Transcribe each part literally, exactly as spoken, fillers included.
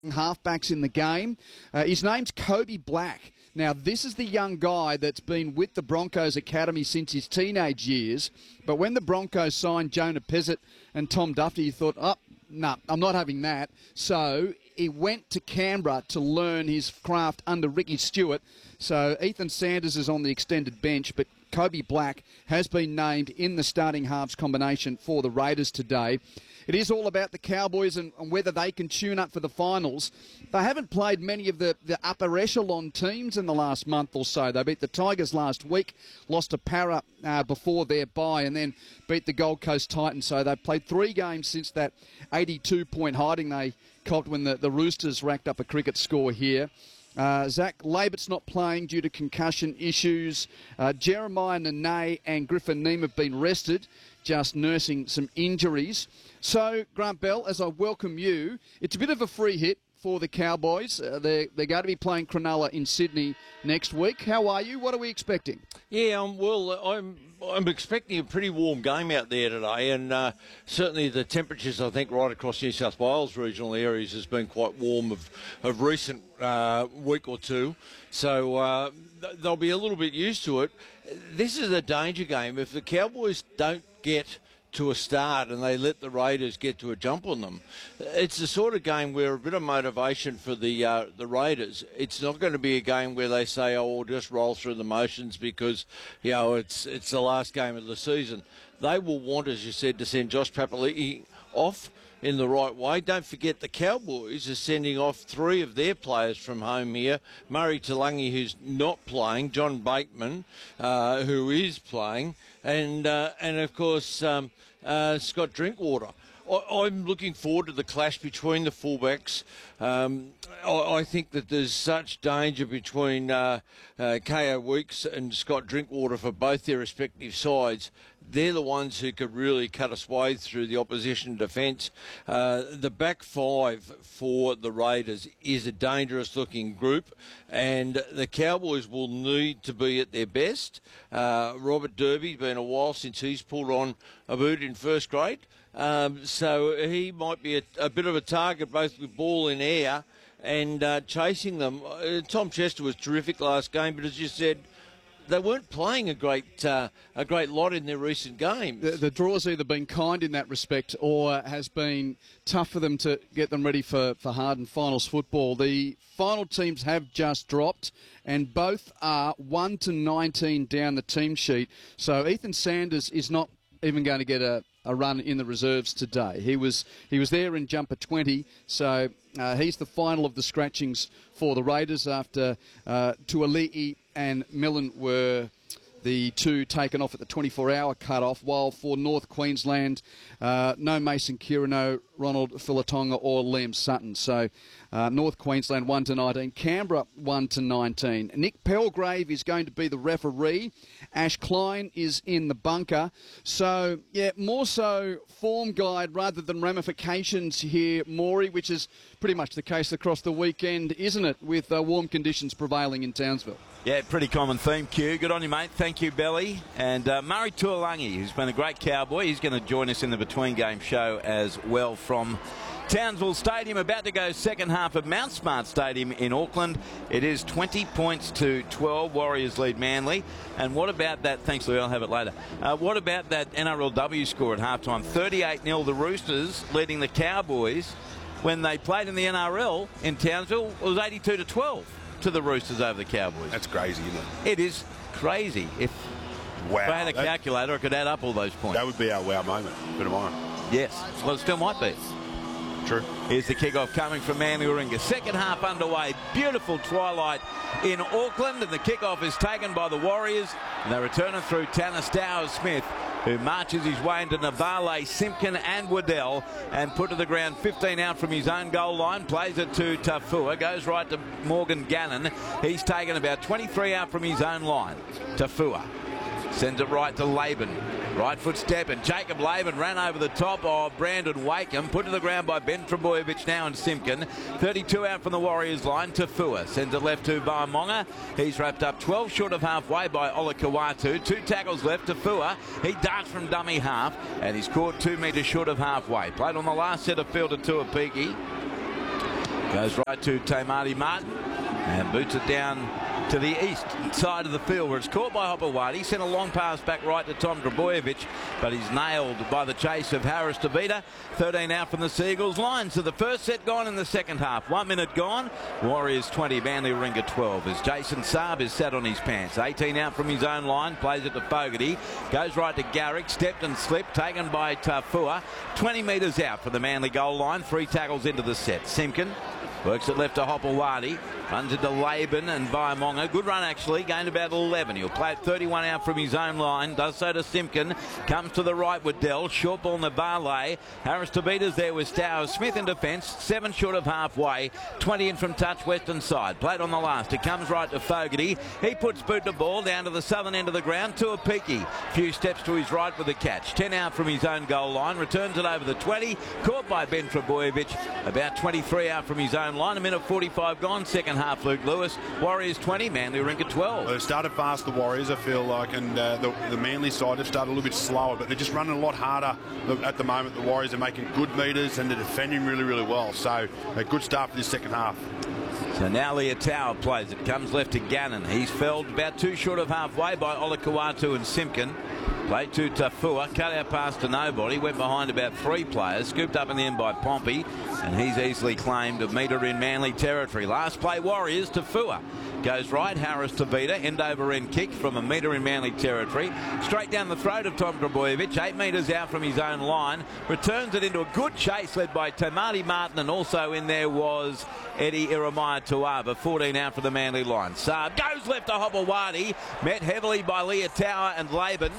halfbacks in the game. Uh, his name's Kobe Black. Now, this is the young guy that's been with the Broncos Academy since his teenage years. But when the Broncos signed Jonah Pezzett and Tom Duffy, he thought, oh, no, nah, I'm not having that. So he went to Canberra to learn his craft under Ricky Stewart. So Ethan Sanders is on the extended bench, but Kobe Black has been named in the starting halves combination for the Raiders today. It is all about the Cowboys and, and whether they can tune up for the finals. They haven't played many of the, the upper echelon teams in the last month or so. They beat the Tigers last week, lost to Para uh, before their bye, and then beat the Gold Coast Titans. So they've played three games since that eighty-two point hiding they copped when the, the Roosters racked up a cricket score here. Uh, Zach Labert's not playing due to concussion issues. Uh, Jeremiah Nene and Griffin Neame have been rested, just nursing some injuries. So, Grant Bell, as I welcome you, it's a bit of a free hit for the Cowboys. Uh, they're, they're going to be playing Cronulla in Sydney next week. How are you? What are we expecting? Yeah, um, well, I'm I'm expecting a pretty warm game out there today, and uh, certainly the temperatures, I think, right across New South Wales regional areas has been quite warm of, of recent uh, week or two. So uh, th- they'll be a little bit used to it. This is a danger game. If the Cowboys don't get to a start and they let the Raiders get to a jump on them, it's the sort of game where a bit of motivation for the uh, the Raiders. It's not going to be a game where they say, oh, we'll just roll through the motions because, you know, it's it's the last game of the season. They will want, as you said, to send Josh Papali'i off in the right way. Don't forget the Cowboys are sending off three of their players from home here. Murray Talangi, who's not playing, John Bateman, uh, who is playing, and uh, and of course um, uh, Scott Drinkwater. I, I'm looking forward to the clash between the fullbacks. Um, I, I think that there's such danger between uh, uh, K O Weeks and Scott Drinkwater for both their respective sides. They're the ones who could really cut a swathe through the opposition defence. Uh, the back five for the Raiders is a dangerous-looking group, and the Cowboys will need to be at their best. Uh, Robert Derby's been a while since he's pulled on a boot in first grade, um, so he might be a, a bit of a target both with ball in air and uh, chasing them. Uh, Tom Chester was terrific last game, but as you said, they weren't playing a great uh, a great lot in their recent games. The, the draw's either been kind in that respect or has been tough for them to get them ready for, for hardened finals football. The final teams have just dropped, and both are one to nineteen down the team sheet. So Ethan Sanders is not even going to get a, a run in the reserves today. He was he was there in jumper twenty, so uh, he's the final of the scratchings for the Raiders after uh, Tuali'i and Millen were the two taken off at the twenty-four hour cut-off, while for North Queensland, uh, no Mason Kirino, Ronald Filatonga or Liam Sutton. So uh, North Queensland one to nineteen, Canberra one to nineteen. Nick Pelgrave is going to be the referee. Ash Klein is in the bunker. So, yeah, more so form guide rather than ramifications here, Maury, which is pretty much the case across the weekend, isn't it, with uh, warm conditions prevailing in Townsville? Yeah, pretty common theme, Q. Good on you, mate. Thank you, Belly. And uh, Murray Tuolangi, who's been a great Cowboy, he's going to join us in the Between Game show as well from Townsville Stadium. About to go second half of Mount Smart Stadium in Auckland. It is twenty points to twelve. Warriors lead Manly. And what about that? Thanks, Louis. I'll have it later. Uh, what about that N R L W score at halftime? thirty-eight nil, the Roosters leading the Cowboys. When they played in the N R L in Townsville, it was eighty-two to twelve to the Roosters over the Cowboys. That's crazy, isn't it? It is crazy. If, wow, if I had a that, calculator, I could add up all those points. That would be our wow moment for tomorrow. Yes. Well, it still might be. True. Here's the kickoff coming from Manly Warringah. Second half underway. Beautiful twilight in Auckland, and the kickoff is taken by the Warriors. And they're returning through Tanner Stowers-Smith, who marches his way into Navale, Simpkin and Waddell, and put to the ground fifteen out from his own goal line, plays it to Tafua, goes right to Morgan Gannon. He's taken about twenty-three out from his own line. Tafua sends it right to Laban. Right foot step, and Jacob Laban ran over the top of Brandon Wakeham, put to the ground by Ben Trebojevic now and Simpkin. thirty-two out from the Warriors line. Tafua sends it left to Baramonga. He's wrapped up twelve short of halfway by Olakawatu. Two tackles left. Tafua, he darts from dummy half, and he's caught two metres short of halfway. Played on the last set of field to Tuapiki. Goes right to Tamati Martin and boots it down to the east side of the field where it's caught by Hopewadi. Sent a long pass back right to Tom Drabojevic, but he's nailed by the chase of Harris Tavita. thirteen out from the Seagulls line. So the first set gone in the second half. One minute gone. Warriors twenty, Manly Warringah twelve. As Jason Saab is sat on his pants. eighteen out from his own line. Plays it to Fogarty. Goes right to Garrick. Stepped and slipped. Taken by Tafua. twenty metres out for the Manly goal line. Three tackles into the set. Simpkin works it left to Hopewadi. Runs into Laban and Vaimonga. Good run, actually. Gained about eleven. He'll play it thirty-one out from his own line. Does so to Simpkin. Comes to the right with Dell. Short ball Navale. Harris Tavita's there with Stowers. Smith in defence. Seven short of halfway. twenty in from touch western side. Played on the last. It comes right to Fogarty. He puts boot the ball down to the southern end of the ground. To a Peaky. Few steps to his right with the catch. ten out from his own goal line. Returns it over the twenty. Caught by Ben Trebojevic. About twenty-three out from his own line. A minute forty-five gone. Second half, Luke Lewis. Warriors twenty, Manly Warringah twelve. Well, they've started fast, the Warriors, I feel like, and uh, the, the Manly side have started a little bit slower, but they're just running a lot harder at the moment. The Warriors are making good metres and they're defending really, really well. So a good start for this second half. So now Leotau plays it. Comes left to Gannon. He's felled about two short of halfway by Olakau'atu and Simpkin. Play to Tafua, cut out pass to nobody, went behind about three players, scooped up in the end by Pompey, and he's easily claimed a metre in Manly territory. Last play, Warriors, Tafua. Goes right, Harris Tavita, end over end kick from a metre in Manly territory. Straight down the throat of Tom Drabojevic, eight metres out from his own line. Returns it into a good chase led by Tamati Martin, and also in there was Eddie Iremaya Tuava, fourteen out for the Manly line. Saab goes left to Hopewadi, met heavily by Leotau and Laban.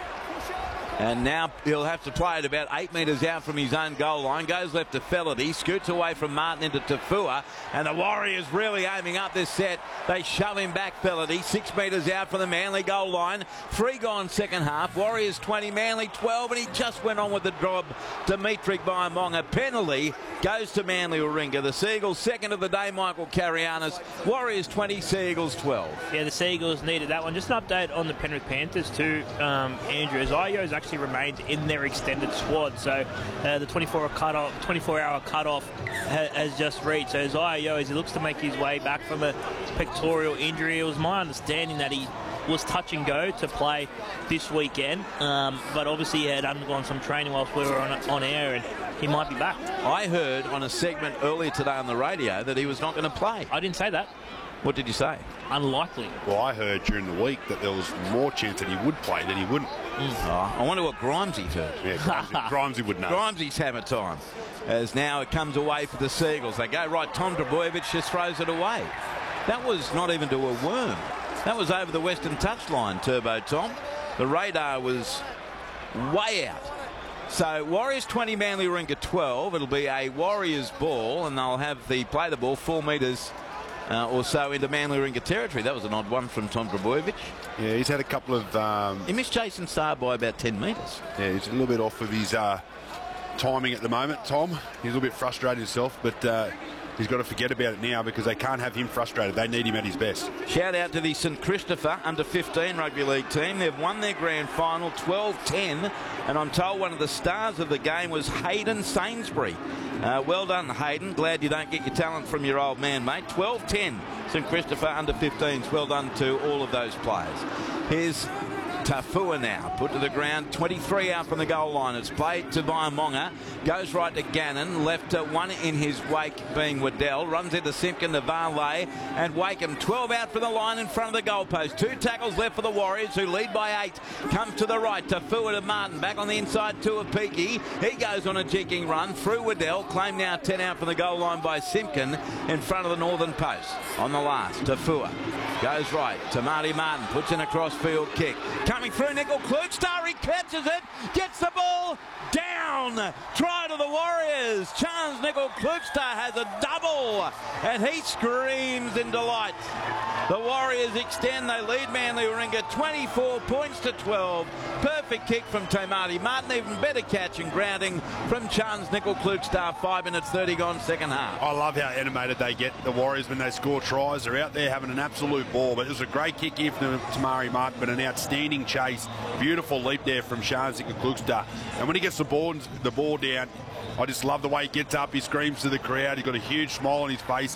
And now he'll have to play it about eight metres out from his own goal line. Goes left to Felity. Scoots away from Martin into Tafua. And the Warriors really aiming up this set. They shove him back, Felity. Six metres out from the Manly goal line. Three gone second half. Warriors twenty, Manly twelve. And he just went on with the drop. Dimitri Vaimonga. Penalty goes to Manly Warringah. The Seagulls second of the day, Michael Carianis. Warriors twenty, Seagulls twelve. Yeah, the Seagulls needed that one. Just an update on the Penrith Panthers too, um, Andrew. Isaio's actually remained in their extended squad, so uh, the twenty-four hour cutoff, twenty-four hour cutoff ha has just reached. So Isaio, as he looks to make his way back from a pectoral injury, it was my understanding that he was touch and go to play this weekend, um, but obviously he had undergone some training whilst we were on, on air, and he might be back. I heard on a segment earlier today on the radio that he was not going to play. I didn't say that. What did you say? Unlikely. Well, I heard during the week that there was more chance that he would play than he wouldn't. Mm. Oh, I wonder what Grimesy's heard. Yeah, Grimesy, Grimesy would know. Grimesy's hammer time. As now it comes away for the Seagulls. They go right. Tom Drabojevic just throws it away. That was not even to a worm. That was over the western touchline, Turbo Tom. The radar was way out. So Warriors twenty, Manly Warringah twelve. It'll be a Warriors ball, and they'll have the play the ball four metres Uh, or so into Manly Warringah territory. That was an odd one from Tom Drabojevic. Yeah, he's had a couple of... Um, he missed Jason Saab by about ten metres. Yeah, he's a little bit off of his uh, timing at the moment, Tom. He's a little bit frustrated himself, but uh, he's got to forget about it now because they can't have him frustrated. They need him at his best. Shout out to the St Christopher under fifteen rugby league team. They've won their grand final twelve ten, and I'm told one of the stars of the game was Hayden Sainsbury. Uh, well done, Hayden. Glad you don't get your talent from your old man, mate. twelve ten, St Christopher under fifteens. Well done to all of those players. Here's Tafua now, put to the ground, twenty-three out from the goal line. It's played to Vaimonga, goes right to Gannon, left to one in his wake being Waddell, runs into Simpkin to Varley and Wakeham. twelve out from the line in front of the goalpost. Two tackles left for the Warriors, who lead by eight. Comes to the right, Tafua to Martin, back on the inside to Apiki. He goes on a jigging run through Waddell, claimed now ten out from the goal line by Simpkin in front of the northern post. On the last, Tafua goes right, Tamati Martin puts in a cross-field kick. Coming through, Nickel Klugstar, he catches it, gets the ball down. Try to the Warriors. Chance Nickel Klugstar has a double, and he screams in delight. The Warriors extend, they lead Manly Warringah twenty-four points to twelve. Perfect kick from Tamati Martin, even better catch and grounding from Chance Nickel Klugstar. five minutes thirty gone second half. I love how animated they get, the Warriors, when they score tries. They're out there having an absolute ball, but it was a great kick here from Tamati Martin, but an outstanding chance chase. Beautiful leap there from Shanzik Klugster. And when he gets the ball, the ball down, I just love the way he gets up. He screams to the crowd. He's got a huge smile on his face.